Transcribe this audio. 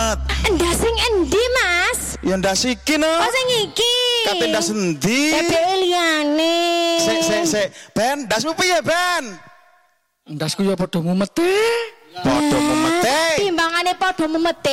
mumet. Ndas sing endi, Mas? Ya ndas iki no. Oh sing iki. Kate ndas endi? Bebek liyane. Sik. Ben, ndasmu piye, Ben? Ndasku ya padha mumete. Padha mumete. Timbangane padha mumete.